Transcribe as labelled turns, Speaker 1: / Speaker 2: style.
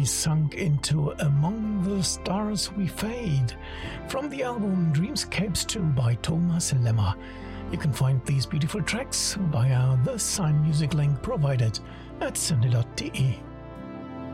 Speaker 1: sunk into Among the Stars We Fade from the album Dreamscapes 2 by Thomas Lemmer. You can find these beautiful tracks via the Sign Music link provided at synthie.de.